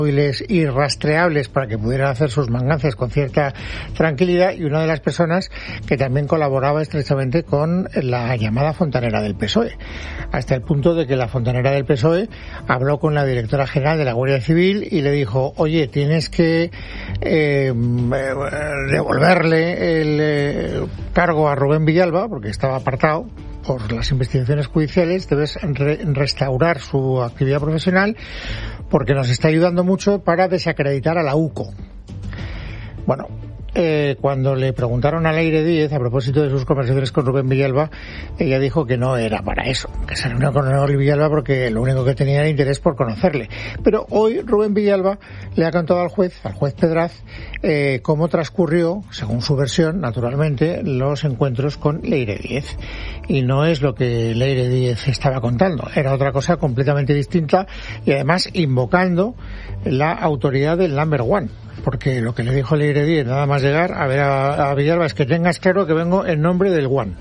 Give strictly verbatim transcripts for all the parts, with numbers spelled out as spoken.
móviles y rastreables para que pudieran hacer sus manganzas con cierta tranquilidad, y una de las personas que también colaboraba estrechamente con la llamada fontanera del P S O E, hasta el punto de que la fontanera del P S O E habló con la directora general de la Guardia Civil y le dijo: oye, tienes que eh, devolverle el eh, cargo a Rubén Villalba, porque estaba apartado por las investigaciones judiciales, debes re- restaurar su actividad profesional, porque nos está ayudando mucho para desacreditar a la U C O. Bueno, eh, cuando le preguntaron a Leire Díez a propósito de sus conversaciones con Rubén Villalba, ella dijo que no era para eso, que se reunió con Rubén Villalba porque lo único que tenía era interés por conocerle. Pero hoy Rubén Villalba le ha contado al juez, al juez Pedraz, eh, cómo transcurrió, según su versión, naturalmente, los encuentros con Leire Díez. Y no es lo que Leire Díez estaba contando, era otra cosa completamente distinta, y además invocando la autoridad del number one. Porque lo que le dijo Leire Díez nada más llegar a ver a, a Villalba es que tengas claro que vengo en nombre del One.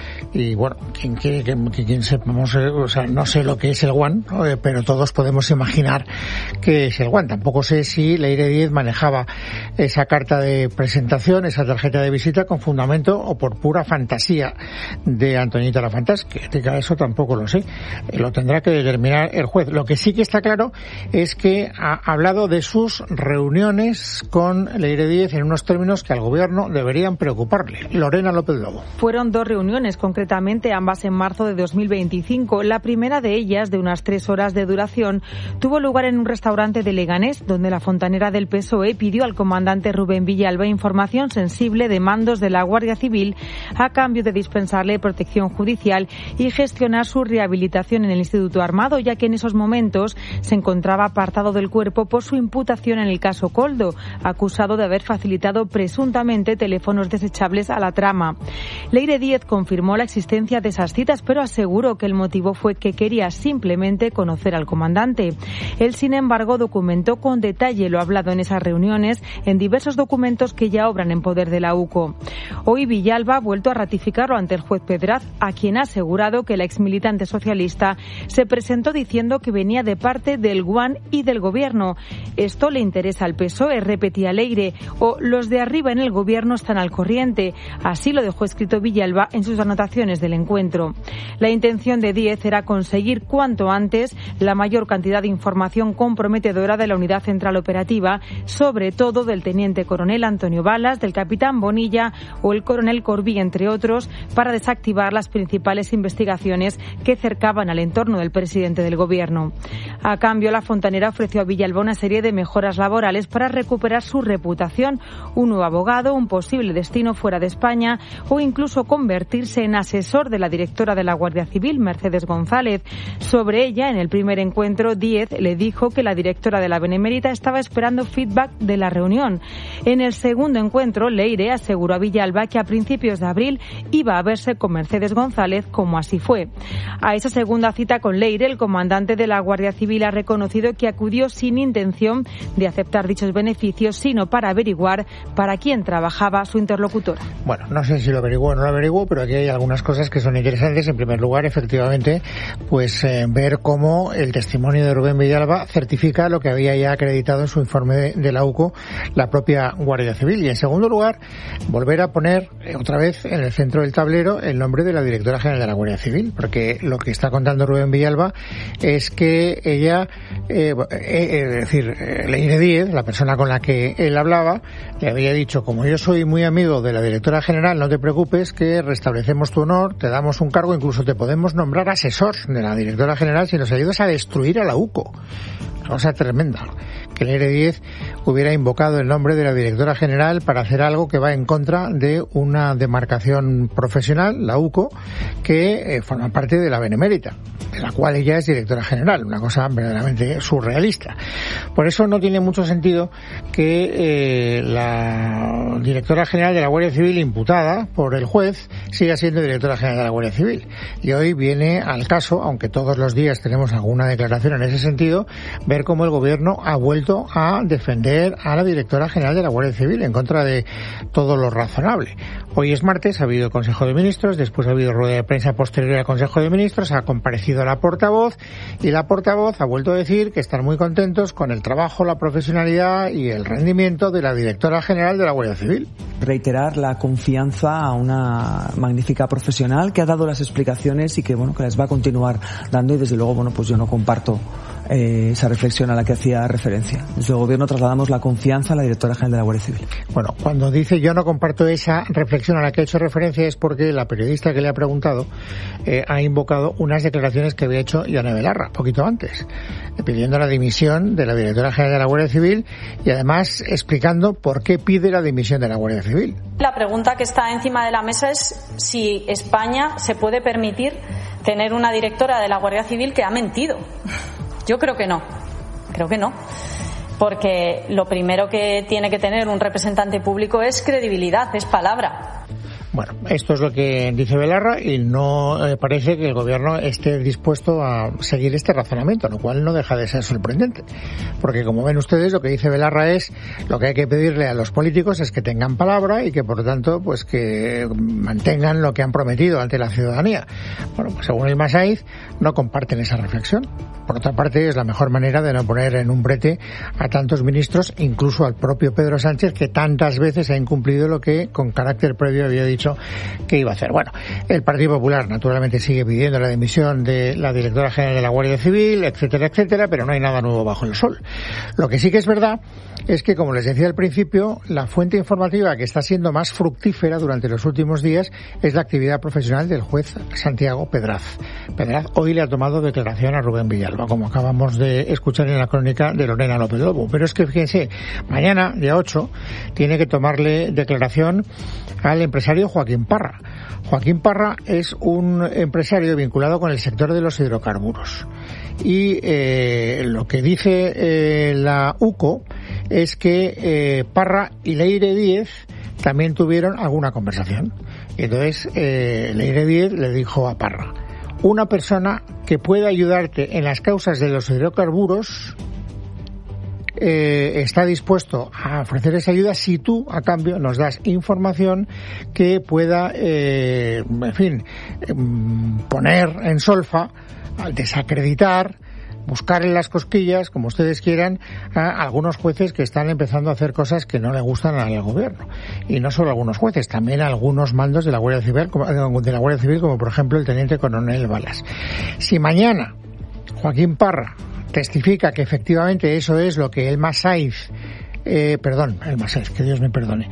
Y bueno, quien quiere que, que quien sepamos, o sea, no sé lo que es el One, pero todos podemos imaginar que es el One. Tampoco sé si Leire Díez manejaba esa carta de presentación, esa tarjeta de visita con fundamento o por pura fantasía de Antoñita la Fantástica. Eso tampoco lo sé. Lo tendrá que determinar el juez. Lo que sí que está claro es que ha hablado de sus reuniones con Leire Díez en unos términos que al gobierno deberían preocuparle. Lorena López Lobo. Fueron dos reuniones, concretamente ambas en marzo de dos mil veinticinco. La primera de ellas, de unas tres horas de duración, tuvo lugar en un restaurante de Leganés, donde la fontanera del P S O E pidió al comandante Rubén Villalba información sensible de mandos de la Guardia Civil a cambio de dispensarle protección judicial y gestionar su rehabilitación en el Instituto Armado, ya que en esos momentos se encontraba apartado del cuerpo por su imputación en el caso Koldo, acusado de haber facilitado presuntamente teléfonos desechables a la trama. Leire Díez confirmó la existencia de esas citas, pero aseguró que el motivo fue que quería simplemente conocer al comandante. Él, sin embargo, documentó con detalle lo hablado en esas reuniones en diversos documentos que ya obran en poder de la U C O. Hoy Villalba ha vuelto a ratificarlo ante el juez Pedraz, a quien ha asegurado que la exmilitante socialista se presentó diciendo que venía de parte del Guan y del gobierno. Esto le interesa al P S O E, repetía Leire, o los de arriba en el gobierno están al corriente. Así lo dejó escrito Villalba en sus anotaciones del encuentro. La intención de Díez era conseguir cuanto antes la mayor cantidad de información comprometedora de la Unidad Central Operativa, sobre todo del teniente coronel Antonio Balas, del capitán Bonilla o el coronel Corbí, entre otros, para desactivar las principales investigaciones que cercaban al entorno del presidente del gobierno. A cambio, la fontanera ofreció a Villalba una serie de mejoras laborales para recuperar su reputación, un nuevo abogado, un posible destino fuera de España o incluso convertirse en asesor de la directora de la Guardia Civil, Mercedes González. Sobre ella, en el primer encuentro, Díez le dijo que la directora de la Benemérita estaba esperando feedback de la reunión. En el segundo encuentro, Leire aseguró a Villalba que a principios de abril iba a verse con Mercedes González, como así fue. A esa segunda cita con Leire, el comandante de la Guardia Civil ha reconocido que acudió sin intención de aceptar dichos beneficios, sino para averiguar para quién trabajaba su interlocutora. Bueno, no sé si lo averiguó o no lo averiguó, pero aquí hay algunas cosas que son interesantes. En primer lugar, efectivamente, pues eh, ver cómo el testimonio de Rubén Villalba certifica lo que había ya acreditado en su informe de, de la U C O la propia Guardia Civil. Y en segundo lugar, volver a poner eh, otra vez en el centro del tablero el nombre de la directora general de la Guardia Civil, porque lo que está contando Rubén Villalba es que ella, eh, eh, es decir, eh, Leire Díez, la persona con la que él hablaba, le había dicho: como yo soy muy amigo de la directora general, no te preocupes, que restablecemos tu honor, te damos un cargo, incluso te podemos nombrar asesor de la directora general si nos ayudas a destruir a la U C O. Cosa tremenda, que Leire Díez hubiera invocado el nombre de la directora general para hacer algo que va en contra de una demarcación profesional, la U C O, que eh, forma parte de la Benemérita, de la cual ella es directora general, una cosa verdaderamente surrealista. Por eso no tiene mucho sentido que eh, la directora general de la Guardia Civil, imputada por el juez, siga siendo directora general de la Guardia Civil. Y hoy viene al caso, aunque todos los días tenemos alguna declaración en ese sentido, ver cómo el gobierno ha vuelto a defender a la directora general de la Guardia Civil en contra de todo lo razonable. Hoy es martes, ha habido Consejo de Ministros, después ha habido rueda de prensa posterior al Consejo de Ministros, ha comparecido la portavoz y la portavoz ha vuelto a decir que están muy contentos con el trabajo, la profesionalidad y el rendimiento de la directora general de la Guardia Civil. Reiterar la confianza a una magnífica profesional que ha dado las explicaciones y que bueno que las va a continuar dando, y desde luego bueno pues yo no comparto eh, esa reflexión a la que hacía referencia. Desde el gobierno trasladamos la confianza a la directora general de la Guardia Civil. Bueno, cuando dice yo no comparto esa reflexión a la que ha hecho referencia es porque la periodista que le ha preguntado eh, ha invocado unas declaraciones que había hecho Ione Belarra poquito antes, pidiendo la dimisión de la directora general de la Guardia Civil y además explicando por qué pide la dimisión de la Guardia Civil. La pregunta que está encima de la mesa es si España se puede permitir tener una directora de la Guardia Civil que ha mentido. Yo creo que no, creo que no, porque lo primero que tiene que tener un representante público es credibilidad, es palabra. Bueno, esto es lo que dice Belarra y no eh, parece que el gobierno esté dispuesto a seguir este razonamiento, lo cual no deja de ser sorprendente. Porque como ven ustedes, lo que dice Belarra es lo que hay que pedirle a los políticos es que tengan palabra y que por lo tanto pues que mantengan lo que han prometido ante la ciudadanía. Bueno, pues según el Masaiz no comparten esa reflexión. Por otra parte, es la mejor manera de no poner en un brete a tantos ministros, incluso al propio Pedro Sánchez, que tantas veces ha incumplido lo que con carácter previo había dicho que iba a hacer. Bueno, el Partido Popular naturalmente sigue pidiendo la dimisión de la directora general de la Guardia Civil, etcétera, etcétera, pero no hay nada nuevo bajo el sol. Lo que sí que es verdad es que, como les decía al principio, la fuente informativa que está siendo más fructífera durante los últimos días es la actividad profesional del juez Santiago Pedraz. Pedraz hoy le ha tomado declaración a Rubén Villalba, como acabamos de escuchar en la crónica de Lorena López Lobo. Pero es que, fíjense, mañana, día ocho, tiene que tomarle declaración al empresario Joaquín Parra. Joaquín Parra es un empresario vinculado con el sector de los hidrocarburos. Y eh, lo que dice eh, la U C O es que eh, Parra y Leire Díez también tuvieron alguna conversación. Y entonces eh, Leire Díez le dijo a Parra: una persona que pueda ayudarte en las causas de los hidrocarburos Eh, está dispuesto a ofrecer esa ayuda si tú, a cambio, nos das información que pueda, eh, en fin, eh, poner en solfa, al desacreditar, buscar en las cosquillas, como ustedes quieran, a algunos jueces que están empezando a hacer cosas que no le gustan al gobierno. Y no solo algunos jueces, también algunos mandos de la Guardia Civil, como, de la Guardia Civil, como por ejemplo el teniente coronel Balas. Si mañana Joaquín Parra testifica que efectivamente eso es lo que el Masaiz, eh, perdón, el Masaiz, que Dios me perdone,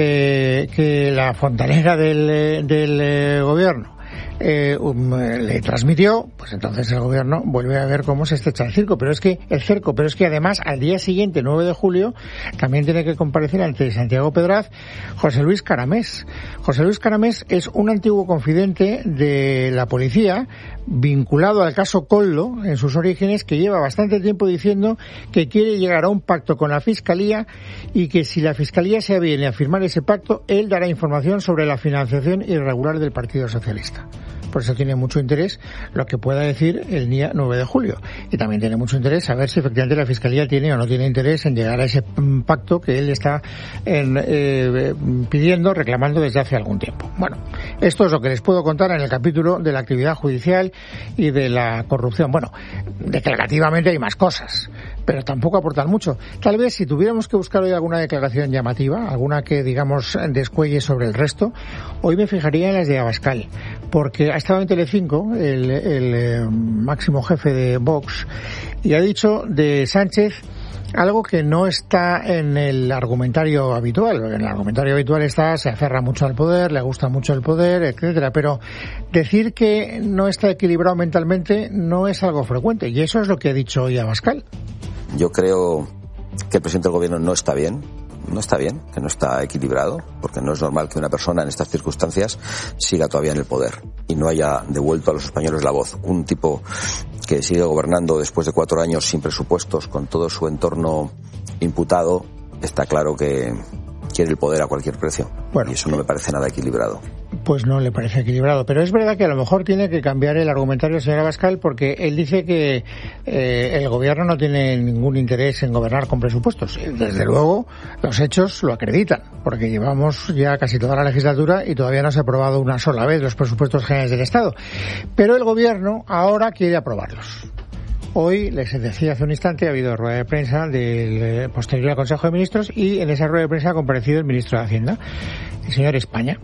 eh, que la fontanera del, del eh, gobierno Eh, um, le transmitió, pues entonces el gobierno vuelve a ver cómo se estrecha el circo, pero es que el cerco, pero es que además al día siguiente, nueve de julio, también tiene que comparecer ante Santiago Pedraz José Luis Caramés. José Luis Caramés es un antiguo confidente de la policía vinculado al caso Coldo en sus orígenes, que lleva bastante tiempo diciendo que quiere llegar a un pacto con la Fiscalía y que si la Fiscalía se aviene a firmar ese pacto, él dará información sobre la financiación irregular del Partido Socialista. Por eso tiene mucho interés lo que pueda decir el día nueve de julio. Y también tiene mucho interés saber si efectivamente la Fiscalía tiene o no tiene interés en llegar a ese pacto que él está en, eh, pidiendo, reclamando desde hace algún tiempo. Bueno, esto es lo que les puedo contar en el capítulo de la actividad judicial y de la corrupción. Bueno, declarativamente hay más cosas, pero tampoco aportan mucho. Tal vez si tuviéramos que buscar hoy alguna declaración llamativa, alguna que, digamos, descuelle sobre el resto, hoy me fijaría en las de Abascal, porque ha estado en Telecinco el, el eh, máximo jefe de Vox y ha dicho de Sánchez algo que no está en el argumentario habitual. En el argumentario habitual está, se aferra mucho al poder, le gusta mucho el poder, etcétera, pero decir que no está equilibrado mentalmente no es algo frecuente, y eso es lo que ha dicho hoy Abascal. Yo creo que el presidente del gobierno no está bien, no está bien, que no está equilibrado, porque no es normal que una persona en estas circunstancias siga todavía en el poder y no haya devuelto a los españoles la voz. Un tipo que sigue gobernando después de cuatro años sin presupuestos, con todo su entorno imputado, está claro que quiere el poder a cualquier precio. Bueno, y eso no me parece nada equilibrado. pues no le parece equilibrado. Pero es verdad que a lo mejor tiene que cambiar el argumentario del señor Abascal, porque él dice que eh, el gobierno no tiene ningún interés en gobernar con presupuestos. Desde luego, los hechos lo acreditan, porque llevamos ya casi toda la legislatura y todavía no se ha aprobado una sola vez los presupuestos generales del Estado. Pero el gobierno ahora quiere aprobarlos. Hoy, les decía hace un instante, ha habido rueda de prensa del posterior al Consejo de Ministros, y en esa rueda de prensa ha comparecido el ministro de Hacienda, el señor España.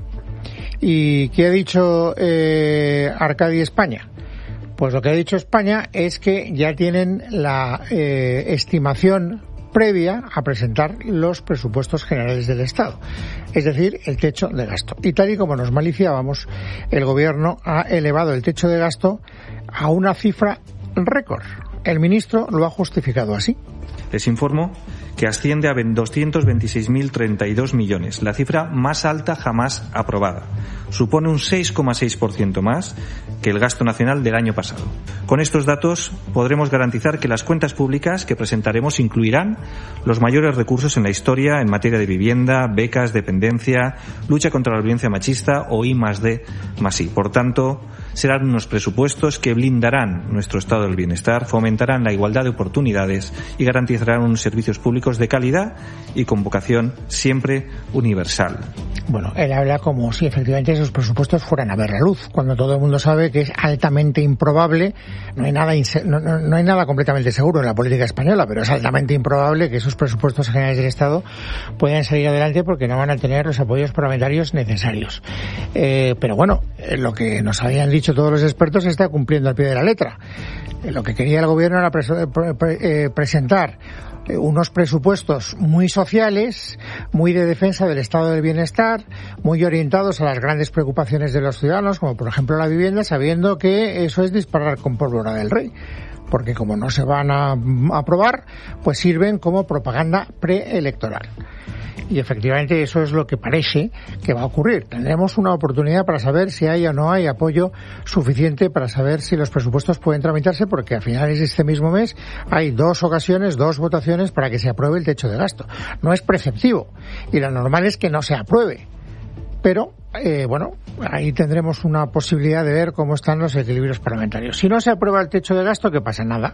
¿Y qué ha dicho eh, Arcadi España? Pues lo que ha dicho España es que ya tienen la eh, estimación previa a presentar los presupuestos generales del Estado, es decir, el techo de gasto. Y tal y como nos maliciábamos, el Gobierno ha elevado el techo de gasto a una cifra récord. El ministro lo ha justificado así. Les informo que asciende a doscientos veintiséis mil treinta y dos millones, la cifra más alta jamás aprobada. Supone un seis coma seis por ciento más que el gasto nacional del año pasado. Con estos datos podremos garantizar que las cuentas públicas que presentaremos incluirán los mayores recursos en la historia en materia de vivienda, becas, dependencia, lucha contra la violencia machista o I más D más I. Por tanto, serán unos presupuestos que blindarán nuestro estado del bienestar, fomentarán la igualdad de oportunidades y garantizarán unos servicios públicos de calidad y con vocación siempre universal. Bueno, él habla como si efectivamente esos presupuestos fueran a ver la luz, cuando todo el mundo sabe que es altamente improbable. No hay nada inse- no, no, no hay nada completamente seguro en la política española, pero es altamente improbable que esos presupuestos generales del Estado puedan salir adelante porque no van a tener los apoyos parlamentarios necesarios. Eh, pero bueno, eh, lo que nos habían dicho todos los expertos se está cumpliendo al pie de la letra. Eh, lo que quería el gobierno era pres- pre- pre- eh, presentar unos presupuestos muy sociales, muy de defensa del estado del bienestar, muy orientados a las grandes preocupaciones de los ciudadanos, como por ejemplo la vivienda, sabiendo que eso es disparar con pólvora del rey, porque como no se van a aprobar, pues sirven como propaganda preelectoral. Y efectivamente eso es lo que parece que va a ocurrir. Tendremos una oportunidad para saber si hay o no hay apoyo suficiente para saber si los presupuestos pueden tramitarse, porque a finales de este mismo mes hay dos ocasiones, dos votaciones para que se apruebe el techo de gasto. No es preceptivo y lo normal es que no se apruebe. Pero, eh, bueno, ahí tendremos una posibilidad de ver cómo están los equilibrios parlamentarios. Si no se aprueba el techo de gasto, ¿qué pasa? Nada.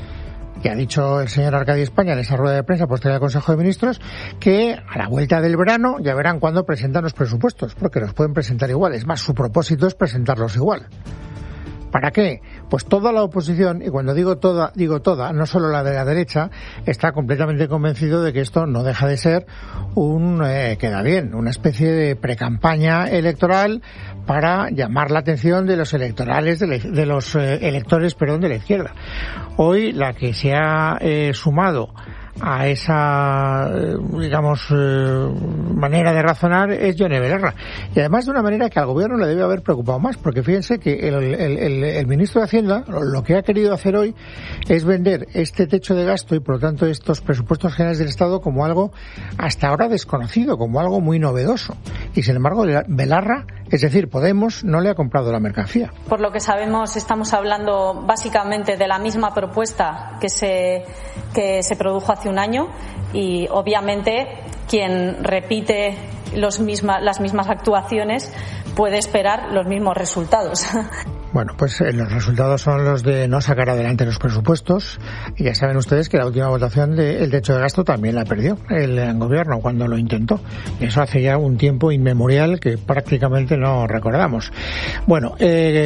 Y ha dicho el señor Arcadi España en esa rueda de prensa posterior al Consejo de Ministros que a la vuelta del verano ya verán cuándo presentan los presupuestos, porque los pueden presentar igual. Es más, su propósito es presentarlos igual. ¿Para qué? Pues toda la oposición, y cuando digo toda, digo toda, no solo la de la derecha, está completamente convencido de que esto no deja de ser un, eh, queda bien, una especie de precampaña electoral para llamar la atención de los electorales, de, le, de los eh, electores, perdón, de la izquierda. Hoy la que se ha eh, sumado a esa, digamos, eh, manera de razonar es Yone Belarra. Y además de una manera que al gobierno le debe haber preocupado más, porque fíjense que el, el, el, el ministro de Hacienda lo que ha querido hacer hoy es vender este techo de gasto y por lo tanto estos presupuestos generales del Estado como algo hasta ahora desconocido, como algo muy novedoso. Y sin embargo Belarra, es decir, Podemos, no le ha comprado la mercancía. Por lo que sabemos, estamos hablando básicamente de la misma propuesta que se, que se produjo hace un año y obviamente quien repite los misma, las mismas actuaciones puede esperar los mismos resultados. Bueno, pues eh, los resultados son los de no sacar adelante los presupuestos, y ya saben ustedes que la última votación del techo de gasto también la perdió el gobierno cuando lo intentó. Eso hace ya un tiempo inmemorial que prácticamente no recordamos. Bueno, eh,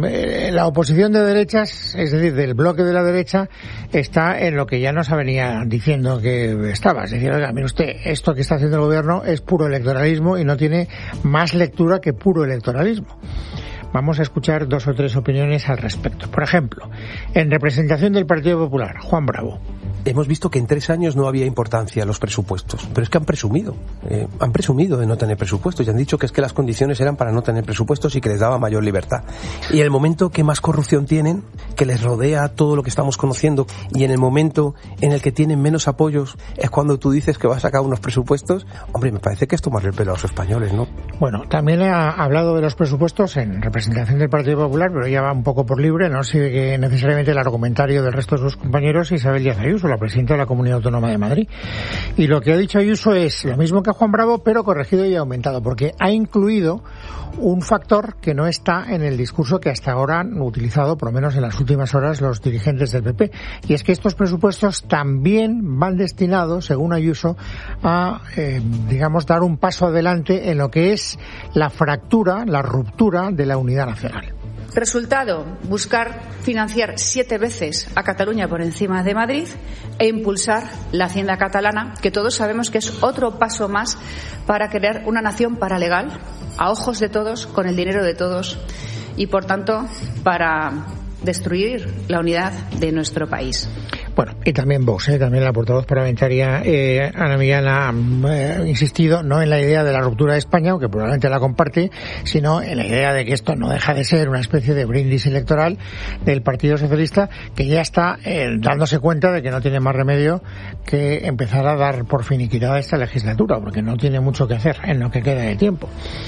la oposición de derechas, es decir, del bloque de la derecha, está en lo que ya nos venía diciendo que estaba. Es decir, oiga, mire usted, esto que está haciendo el gobierno es puro electoralismo y no tiene más lectura que puro electoralismo. Vamos a escuchar dos o tres opiniones al respecto. Por ejemplo, en representación del Partido Popular, Juan Bravo. Hemos visto que en tres años no había importancia a los presupuestos, pero es que han presumido, eh, han presumido de no tener presupuestos y han dicho que es que las condiciones eran para no tener presupuestos y que les daba mayor libertad. Y en el momento que más corrupción tienen, que les rodea todo lo que estamos conociendo, y en el momento en el que tienen menos apoyos es cuando tú dices que vas a sacar unos presupuestos. Hombre, me parece que es tomarle el pelo a los españoles, ¿no? Bueno, también ha hablado de los presupuestos en representación representación del Partido Popular, pero ella va un poco por libre, no sigue necesariamente el argumentario del resto de sus compañeros, Isabel Díaz Ayuso, la presidenta de la Comunidad Autónoma de Madrid. Y lo que ha dicho Ayuso es lo mismo que Juan Bravo, pero corregido y aumentado, porque ha incluido un factor que no está en el discurso que hasta ahora han utilizado, por lo menos en las últimas horas, los dirigentes del P P. Y es que estos presupuestos también van destinados, según Ayuso, a, eh, digamos, dar un paso adelante en lo que es la fractura, la ruptura de la unidad nacional. Resultado, buscar financiar siete veces a Cataluña por encima de Madrid e impulsar la hacienda catalana, que todos sabemos que es otro paso más para crear una nación paralegal, a ojos de todos, con el dinero de todos y, por tanto, para destruir la unidad de nuestro país. Bueno, y también Vox, ¿eh? También la portavoz parlamentaria eh, Ana Millán ha eh, insistido no en la idea de la ruptura de España, aunque probablemente la comparte, sino en la idea de que esto no deja de ser una especie de brindis electoral del Partido Socialista, que ya está eh, dándose cuenta de que no tiene más remedio que empezar a dar por finiquitada esta legislatura, porque no tiene mucho que hacer en lo que queda de tiempo.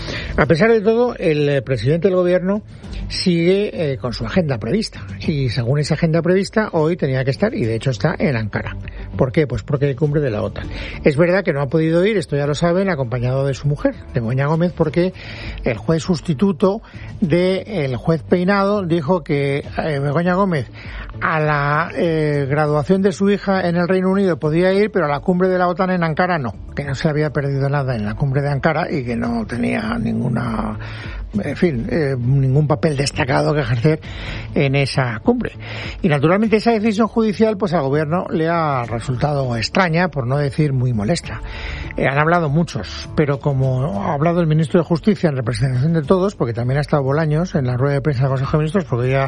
A pesar de todo, el presidente del Gobierno sigue eh, con su agenda prevista, y según esa agenda prevista, hoy tenía que estar, y de hecho está en Ankara. ¿Por qué? Pues porque hay cumbre de la OTAN. Es verdad que no ha podido ir, esto ya lo saben, acompañado de su mujer, de Begoña Gómez, porque el juez sustituto del juez Peinado dijo que eh, Begoña Gómez a la eh, graduación de su hija en el Reino Unido podía ir, pero a la cumbre de la OTAN en Ankara no, que no se había perdido nada en la cumbre de Ankara y que no tenía ninguna... en fin, eh, ningún papel destacado que ejercer en esa cumbre. Y naturalmente esa decisión judicial pues al gobierno le ha resultado extraña, por no decir muy molesta. Eh, han hablado muchos, pero como ha hablado el ministro de Justicia en representación de todos, porque también ha estado Bolaños en la rueda de prensa del Consejo de Ministros, porque ella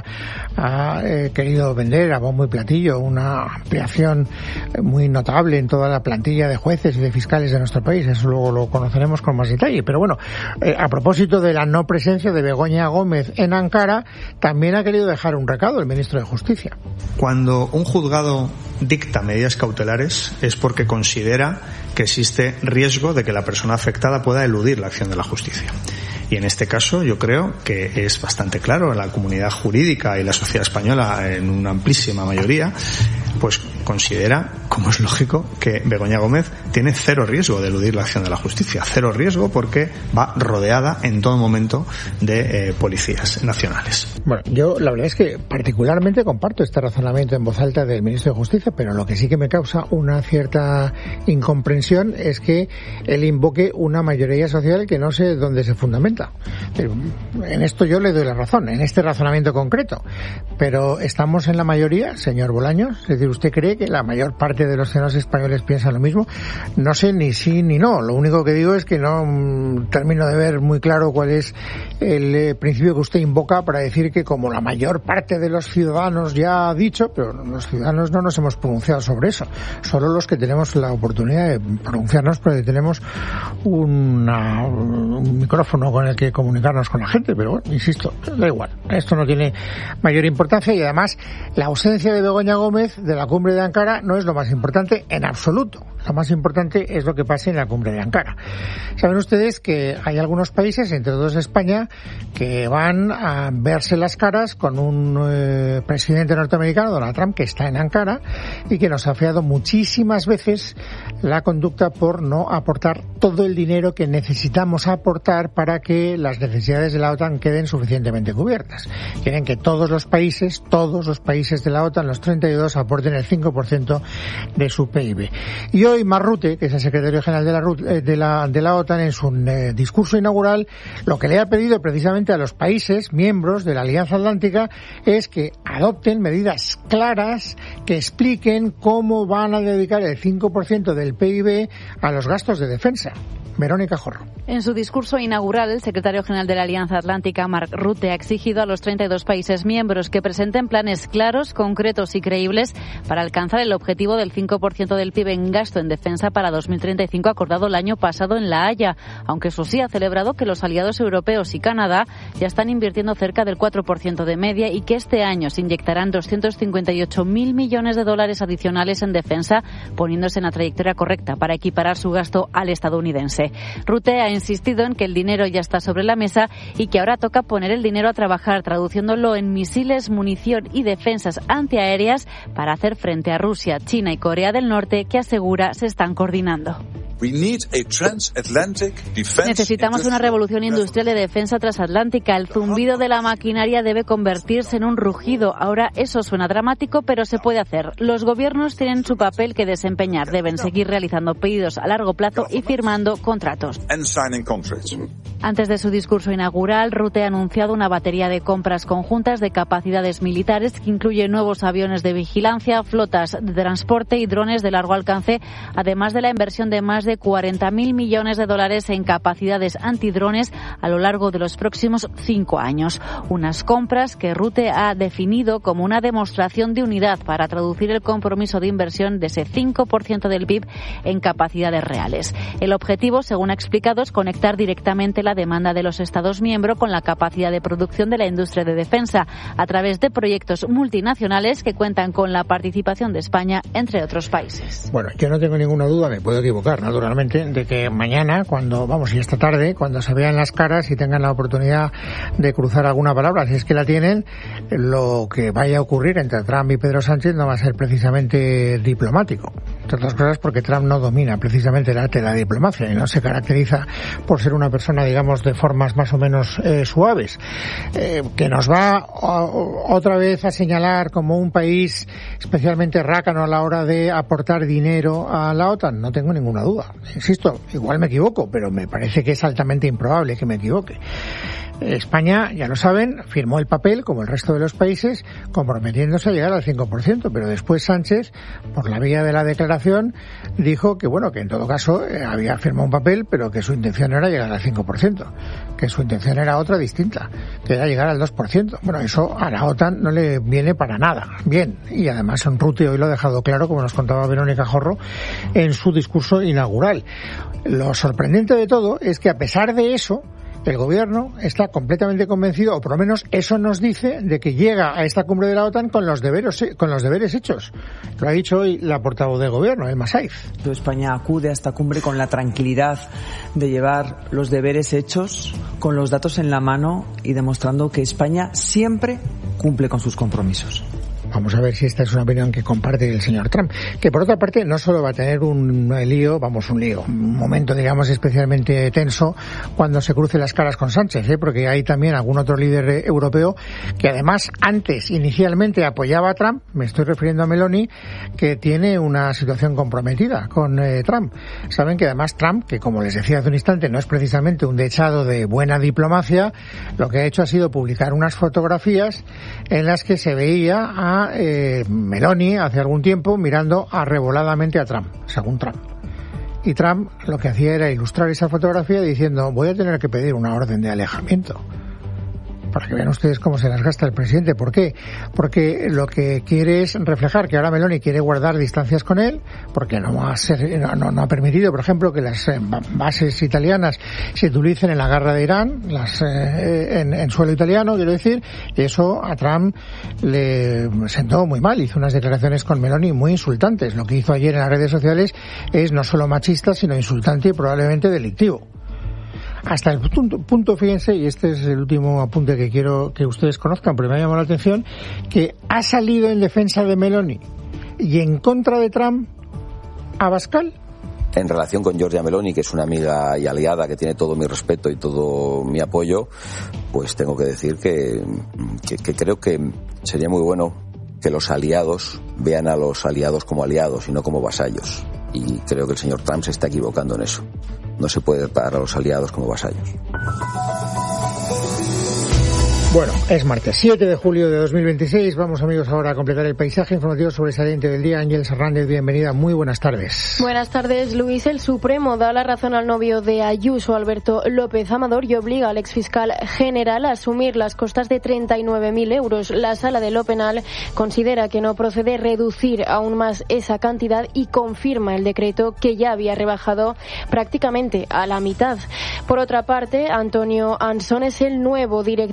ha eh, querido vender a bombo y platillo una ampliación muy notable en toda la plantilla de jueces y de fiscales de nuestro país. Eso luego lo conoceremos con más detalle. Pero bueno, eh, a propósito de la no presencia de Begoña Gómez en Ankara, también ha querido dejar un recado el ministro de Justicia. Cuando un juzgado dicta medidas cautelares es porque considera que existe riesgo de que la persona afectada pueda eludir la acción de la justicia. Y en este caso yo creo que es bastante claro, la comunidad jurídica y la sociedad española en una amplísima mayoría pues considera, como es lógico, que Begoña Gómez tiene cero riesgo de eludir la acción de la justicia. Cero riesgo porque va rodeada en todo momento de eh, policías nacionales. Bueno, yo la verdad es que particularmente comparto este razonamiento en voz alta del ministro de Justicia, pero lo que sí que me causa una cierta incomprensión es que él invoque una mayoría social que no sé dónde se fundamenta. Pero en esto yo le doy la razón, en este razonamiento concreto. Pero ¿estamos en la mayoría, señor Bolaños? Es decir, ¿usted cree que la mayor parte de los ciudadanos españoles piensan lo mismo? No sé ni sí ni no. Lo único que digo es que no mmm, termino de ver muy claro cuál es el eh, principio que usted invoca para decir que como la mayor parte de los ciudadanos ya ha dicho, pero los ciudadanos no nos hemos pronunciado sobre eso. Solo los que tenemos la oportunidad de pronunciarnos porque tenemos una, un micrófono con el que comunicarnos con la gente. Pero bueno, insisto, da igual. Esto no tiene mayor importancia y además la ausencia de Begoña Gómez de la cumbre de Ankara no es lo más importante en absoluto. Lo más importante es lo que pase en la cumbre de Ankara. Saben ustedes que hay algunos países, entre todos España, que van a verse las caras con un eh, presidente norteamericano, Donald Trump, que está en Ankara y que nos ha afeado muchísimas veces la conducta por no aportar todo el dinero que necesitamos aportar para que las necesidades de la OTAN queden suficientemente cubiertas. Quieren que todos los países, todos los países de la OTAN, los treinta y dos, aporten el cinco por ciento de su P I B. Y hoy Mark Rutte, que es el secretario general de la, de la, de la OTAN, en su eh, discurso inaugural, lo que le ha pedido precisamente a los países miembros de la Alianza Atlántica es que adopten medidas claras que expliquen cómo van a dedicar el cinco por ciento del P I B a los gastos de defensa. Verónica Jorro. En su discurso inaugural, el secretario general de la Alianza Atlántica, Mark Rutte, ha exigido a los treinta y dos países miembros que presenten planes claros, concretos y creíbles para alcanzar el objetivo del cinco por ciento del P I B en gasto en defensa para dos mil treinta y cinco acordado el año pasado en La Haya, aunque eso sí ha celebrado que los aliados europeos y Canadá ya están invirtiendo cerca del cuatro por ciento de media y que este año se inyectarán doscientos cincuenta y ocho mil millones de dólares adicionales en defensa, poniéndose en la trayectoria correcta para equiparar su gasto al estadounidense estadounidense. Rutte ha insistido en que el dinero ya está sobre la mesa y que ahora toca poner el dinero a trabajar, traduciéndolo en misiles, munición y defensas antiaéreas para hacer frente a Rusia, China y Corea del Norte, que asegura se están coordinando. Necesitamos una revolución industrial de defensa transatlántica. El zumbido de la maquinaria debe convertirse en un rugido. Ahora eso suena dramático, pero se puede hacer. Los gobiernos tienen su papel que desempeñar. Deben seguir realizando pedidos a largo plazo y firmando contratos. Antes de su discurso inaugural, Rutte ha anunciado una batería de compras conjuntas de capacidades militares que incluye nuevos aviones de vigilancia, flotas de transporte y drones de largo alcance, además de la inversión de más de cuarenta mil millones de dólares en capacidades antidrones a lo largo de los próximos cinco años. Unas compras que Rutte ha definido como una demostración de unidad para traducir el compromiso de inversión de ese cinco por ciento del P I B en capacidades reales. El objetivo, según ha explicado, es conectar directamente la demanda de los Estados miembros con la capacidad de producción de la industria de defensa a través de proyectos multinacionales que cuentan con la participación de España, entre otros países. Bueno, yo no tengo ninguna duda, me puedo equivocar, naturalmente, de que mañana, cuando, vamos, y esta tarde, cuando se vean las caras y tengan la oportunidad de cruzar alguna palabra, si es que la tienen, lo que vaya a ocurrir entre Trump y Pedro Sánchez no va a ser precisamente diplomático. Entre otras cosas porque Trump no domina precisamente el arte de la diplomacia y no se caracteriza por ser una persona, digamos, de formas más o menos eh, suaves, eh, que nos va o, otra vez a señalar como un país especialmente rácano a la hora de aportar dinero a la OTAN. No tengo ninguna duda. Insisto, igual me equivoco, pero me parece que es altamente improbable que me equivoque. España, ya lo saben, firmó el papel, como el resto de los países, comprometiéndose a llegar al cinco por ciento, pero después Sánchez, por la vía de la declaración, dijo que, bueno, que en todo caso eh, había firmado un papel, pero que su intención no era llegar al cinco por ciento, que su intención era otra distinta, que era llegar al dos por ciento. Bueno, eso a la OTAN no le viene para nada bien, y además en Rutte hoy lo ha dejado claro, como nos contaba Verónica Jorro en su discurso inaugural. Lo sorprendente de todo es que, a pesar de eso, el gobierno está completamente convencido, o por lo menos eso nos dice, de que llega a esta cumbre de la OTAN con los deberes, con los deberes hechos. Lo ha dicho hoy la portavoz del gobierno, Elma Saiz. España acude a esta cumbre con la tranquilidad de llevar los deberes hechos, con los datos en la mano y demostrando que España siempre cumple con sus compromisos. Vamos a ver si esta es una opinión que comparte el señor Trump, que por otra parte no solo va a tener un lío, vamos, un lío, un momento, digamos, especialmente tenso cuando se cruce las caras con Sánchez, ¿eh? Porque hay también algún otro líder europeo que además antes, inicialmente, apoyaba a Trump, me estoy refiriendo a Meloni, que tiene una situación comprometida con eh, Trump. Saben que además Trump, que como les decía hace un instante, no es precisamente un dechado de buena diplomacia, lo que ha hecho ha sido publicar unas fotografías en las que se veía a Eh, Meloni hace algún tiempo mirando arreboladamente a Trump, según Trump. Y Trump lo que hacía era ilustrar esa fotografía diciendo: voy a tener que pedir una orden de alejamiento. Para que vean ustedes cómo se las gasta el presidente. ¿Por qué? Porque lo que quiere es reflejar que ahora Meloni quiere guardar distancias con él, porque no ha, ser, no, no, no ha permitido, por ejemplo, que las eh, bases italianas se utilicen en la guerra de Irán, las eh, en, en suelo italiano, quiero decir, y eso a Trump le sentó muy mal. Hizo unas declaraciones con Meloni muy insultantes. Lo que hizo ayer en las redes sociales es no solo machista, sino insultante y probablemente delictivo. Hasta el punto, punto, fíjense, y este es el último apunte que quiero que ustedes conozcan, pero me ha llamado la atención, que ha salido en defensa de Meloni y en contra de Trump Abascal. En relación con Giorgia Meloni, que es una amiga y aliada que tiene todo mi respeto y todo mi apoyo, pues tengo que decir que, que, que creo que sería muy bueno que los aliados vean a los aliados como aliados y no como vasallos. Y creo que el señor Trump se está equivocando en eso. No se puede tratar a los aliados como vasallos. Bueno, es martes siete de julio de dos mil veintiséis. Vamos, amigos, ahora a completar el paisaje informativo sobresaliente del día. Ángeles Hernández, bienvenida. Muy buenas tardes. Buenas tardes, Luis. El Supremo da la razón al novio de Ayuso, Alberto López Amador, y obliga al exfiscal general a asumir las costas de treinta y nueve mil euros. La Sala de lo Penal considera que no procede reducir aún más esa cantidad y confirma el decreto que ya había rebajado prácticamente a la mitad. Por otra parte, Antonio Ansón es el nuevo director de la Agencia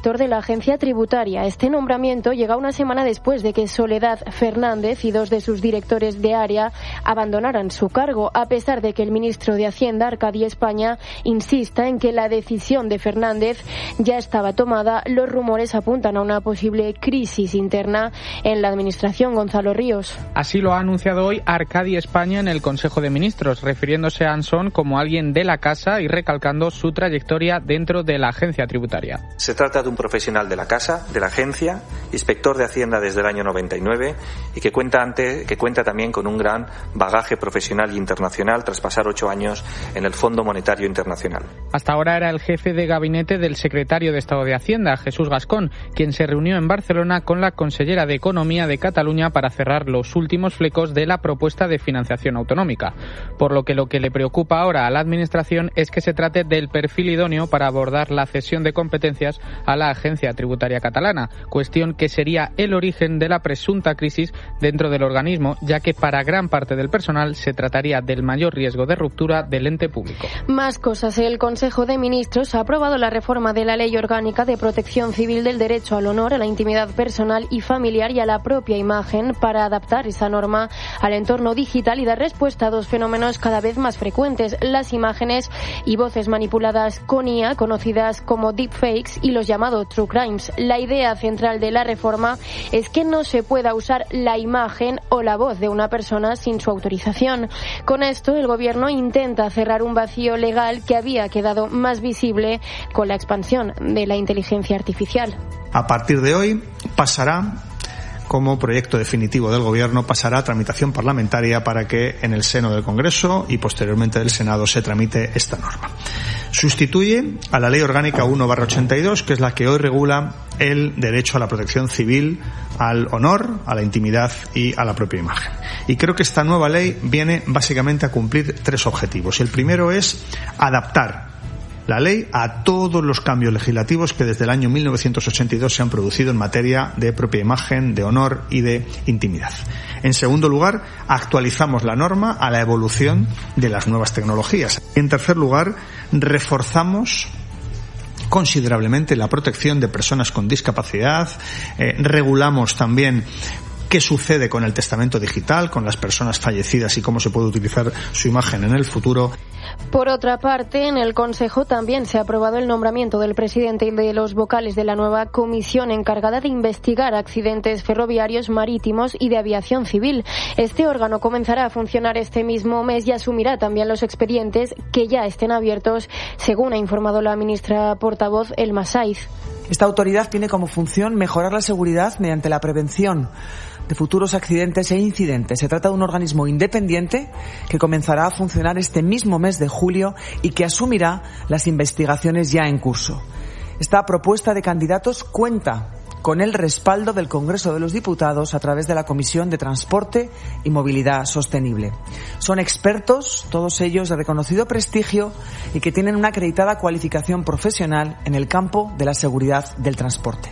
agencia tributaria. Este nombramiento llega una semana después de que Soledad Fernández y dos de sus directores de área abandonaran su cargo, a pesar de que el ministro de Hacienda, Arcadi España, insista en que la decisión de Fernández ya estaba tomada. Los rumores apuntan a una posible crisis interna en la administración. Gonzalo Ríos. Así lo ha anunciado hoy Arcadi España en el Consejo de Ministros, refiriéndose a Ansón como alguien de la casa y recalcando su trayectoria dentro de la agencia tributaria. Se trata de un profesional de la casa, de la agencia, inspector de Hacienda desde el año noventa y nueve y que cuenta, ante, que cuenta también con un gran bagaje profesional e internacional tras pasar ocho años en el Fondo Monetario Internacional. Hasta ahora era el jefe de gabinete del secretario de Estado de Hacienda, Jesús Gascón, quien se reunió en Barcelona con la consellera de Economía de Cataluña para cerrar los últimos flecos de la propuesta de financiación autonómica. Por lo que lo que le preocupa ahora a la Administración es que se trate del perfil idóneo para abordar la cesión de competencias a la agencia tributaria catalana, cuestión que sería el origen de la presunta crisis dentro del organismo, ya que para gran parte del personal se trataría del mayor riesgo de ruptura del ente público. Más cosas. El Consejo de Ministros ha aprobado la reforma de la Ley Orgánica de Protección Civil del Derecho al Honor, a la intimidad personal y familiar y a la propia imagen para adaptar esa norma al entorno digital y dar respuesta a dos fenómenos cada vez más frecuentes: las imágenes y voces manipuladas con I A, conocidas como deepfakes, y los llamados true crimes. La idea central de la reforma es que no se pueda usar la imagen o la voz de una persona sin su autorización. Con esto, el Gobierno intenta cerrar un vacío legal que había quedado más visible con la expansión de la inteligencia artificial. A partir de hoy pasará, como proyecto definitivo del Gobierno, pasará a tramitación parlamentaria para que en el seno del Congreso y posteriormente del Senado se tramite esta norma. Sustituye a la Ley Orgánica uno barra ochenta y dos, que es la que hoy regula el derecho a la protección civil, al honor, a la intimidad y a la propia imagen. Y creo que esta nueva ley viene básicamente a cumplir tres objetivos. El primero es adaptar la ley a todos los cambios legislativos que desde el año mil novecientos ochenta y dos se han producido en materia de propia imagen, de honor y de intimidad. En segundo lugar, actualizamos la norma a la evolución de las nuevas tecnologías. En tercer lugar, reforzamos considerablemente la protección de personas con discapacidad, eh, regulamos también qué sucede con el testamento digital, con las personas fallecidas y cómo se puede utilizar su imagen en el futuro. Por otra parte, en el Consejo también se ha aprobado el nombramiento del presidente y de los vocales de la nueva comisión encargada de investigar accidentes ferroviarios, marítimos y de aviación civil. Este órgano comenzará a funcionar este mismo mes y asumirá también los expedientes que ya estén abiertos, según ha informado la ministra portavoz Elma Saiz. Esta autoridad tiene como función mejorar la seguridad mediante la prevención de futuros accidentes e incidentes. Se trata de un organismo independiente que comenzará a funcionar este mismo mes de julio y que asumirá las investigaciones ya en curso. Esta propuesta de candidatos cuenta con el respaldo del Congreso de los Diputados a través de la Comisión de Transporte y Movilidad Sostenible. Son expertos, todos ellos de reconocido prestigio y que tienen una acreditada cualificación profesional en el campo de la seguridad del transporte.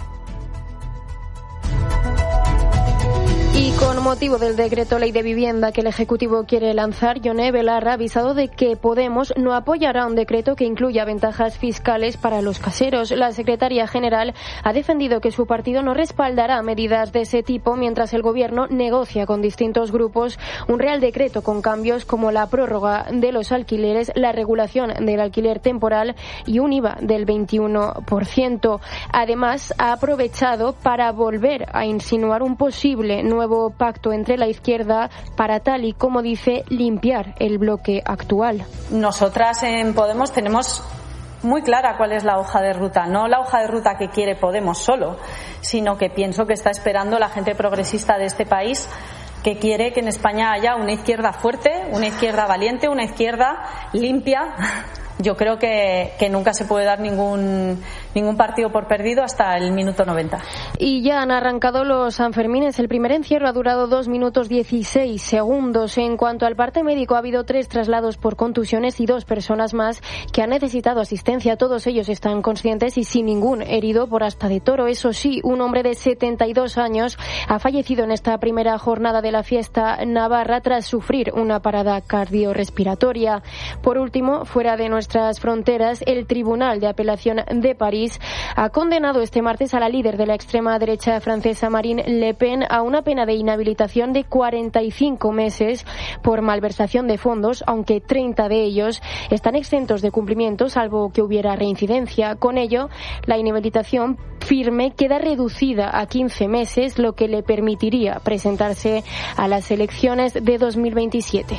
Y con motivo del decreto ley de vivienda que el Ejecutivo quiere lanzar, Yone Belarra ha avisado de que Podemos no apoyará un decreto que incluya ventajas fiscales para los caseros. La secretaria general ha defendido que su partido no respaldará medidas de ese tipo mientras el Gobierno negocia con distintos grupos un real decreto con cambios como la prórroga de los alquileres, la regulación del alquiler temporal y un I V A del veintiuno por ciento. Además, ha aprovechado para volver a insinuar un posible nuevo pacto entre la izquierda para, tal y como dice, limpiar el bloque actual. Nosotras en Podemos tenemos muy clara cuál es la hoja de ruta, no la hoja de ruta que quiere Podemos solo, sino que pienso que está esperando la gente progresista de este país, que quiere que en España haya una izquierda fuerte, una izquierda valiente, una izquierda limpia. Yo creo que, que nunca se puede dar ningún ningún partido por perdido hasta el minuto noventa. Y ya han arrancado los Sanfermines. El primer encierro ha durado dos minutos dieciséis segundos. En cuanto al parte médico, ha habido tres traslados por contusiones y dos personas más que han necesitado asistencia. Todos ellos están conscientes y sin ningún herido por asta de toro. Eso sí, un hombre de setenta y dos años ha fallecido en esta primera jornada de la fiesta navarra tras sufrir una parada cardiorrespiratoria. Por último, fuera de nuestras fronteras, el Tribunal de Apelación de París París ha condenado este martes a la líder de la extrema derecha francesa Marine Le Pen a una pena de inhabilitación de cuarenta y cinco meses por malversación de fondos, aunque treinta de ellos están exentos de cumplimiento salvo que hubiera reincidencia. Con ello, la inhabilitación firme queda reducida a quince meses, lo que le permitiría presentarse a las elecciones de dos mil veintisiete.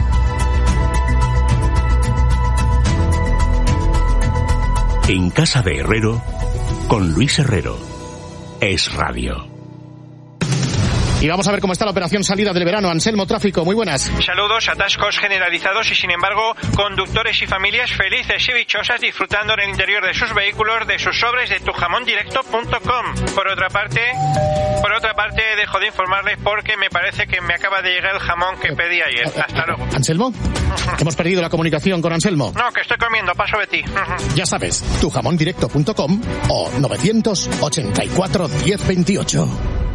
En casa de Herrero, con Luis Herrero. Es Radio. Y vamos a ver cómo está la operación salida del verano. Anselmo Tráfico, muy buenas. Saludos, atascos generalizados y sin embargo conductores y familias felices y dichosas disfrutando en el interior de sus vehículos de sus sobres de tu jamón directo punto com. Por otra parte, por otra parte dejo de informarles porque me parece que me acaba de llegar el jamón que pedí ayer. Hasta luego. ¿Anselmo? Hemos perdido la comunicación con Anselmo. No, que estoy comiendo, paso de ti. Ya sabes, tu jamón directo punto com o novecientos ochenta y cuatro diez veintiocho.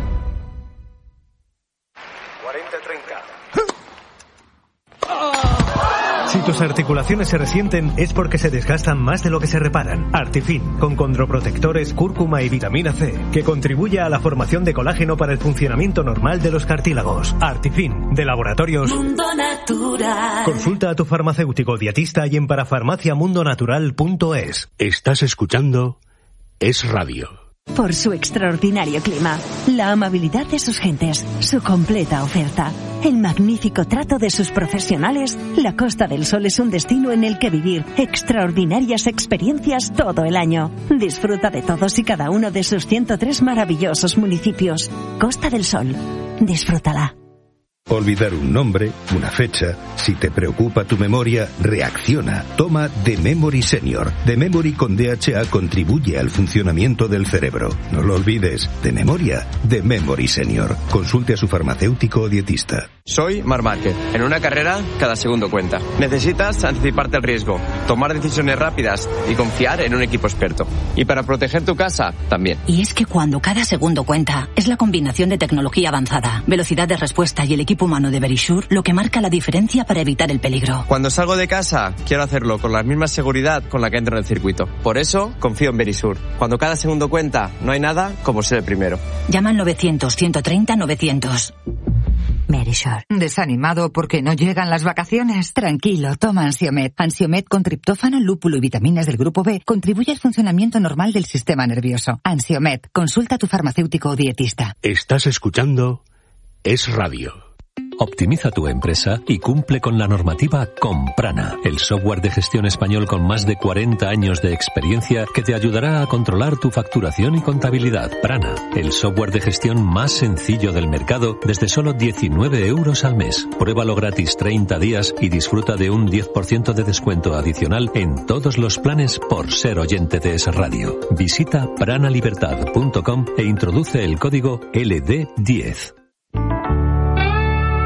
Si tus articulaciones se resienten es porque se desgastan más de lo que se reparan. Artifin, con condroprotectores, cúrcuma y vitamina C, que contribuye a la formación de colágeno para el funcionamiento normal de los cartílagos. Artifin, de Laboratorios Mundo Natural. Consulta a tu farmacéutico dietista y en parafarmacia mundo natural punto es. Estás escuchando Es Radio. Por su extraordinario clima, la amabilidad de sus gentes, su completa oferta, el magnífico trato de sus profesionales, la Costa del Sol es un destino en el que vivir extraordinarias experiencias todo el año. Disfruta de todos y cada uno de sus ciento tres maravillosos municipios. Costa del Sol, disfrútala. Olvidar un nombre, una fecha, si te preocupa tu memoria, reacciona. Toma The Memory Senior. The Memory con D H A contribuye al funcionamiento del cerebro. No lo olvides, de memoria, The Memory Senior. Consulte a su farmacéutico o dietista. Soy Marc Márquez. En una carrera, cada segundo cuenta. Necesitas anticiparte al riesgo, tomar decisiones rápidas y confiar en un equipo experto. Y para proteger tu casa, también. Y es que cuando cada segundo cuenta, es la combinación de tecnología avanzada, velocidad de respuesta y el equipo humano de Verisure lo que marca la diferencia para evitar el peligro. Cuando salgo de casa, quiero hacerlo con la misma seguridad con la que entro en el circuito. Por eso, confío en Verisure. Cuando cada segundo cuenta, no hay nada como ser el primero. Llama al novecientos, ciento treinta, novecientos. Verisure. ¿Desanimado porque no llegan las vacaciones? Tranquilo, toma Ansiomed. Ansiomed con triptófano, lúpulo y vitaminas del grupo B contribuye al funcionamiento normal del sistema nervioso. Ansiomed, consulta a tu farmacéutico o dietista. Estás escuchando Es Radio. Optimiza tu empresa y cumple con la normativa con Prana, el software de gestión español con más de cuarenta años de experiencia que te ayudará a controlar tu facturación y contabilidad. Prana, el software de gestión más sencillo del mercado desde solo diecinueve euros al mes. Pruébalo gratis treinta días y disfruta de un diez por ciento de descuento adicional en todos los planes por ser oyente de Es Radio. Visita pranalibertad punto com e introduce el código L D diez.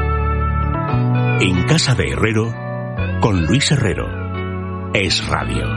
En casa de Herrero, con Luis Herrero. Es Radio.